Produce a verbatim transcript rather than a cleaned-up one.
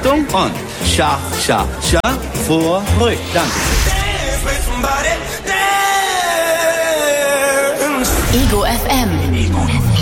Achtung und Schach, Schach, Schach, vor, ruhig. Danke. Ego F M.